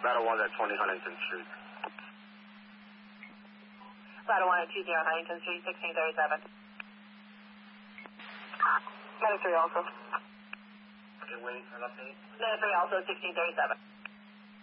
Ladder 1 at 20 Huntington Street. Ladder 1 at 20 Huntington Street, 1637. Ladder 3 also. Okay, waiting for an update. Ladder 3 also, 1637.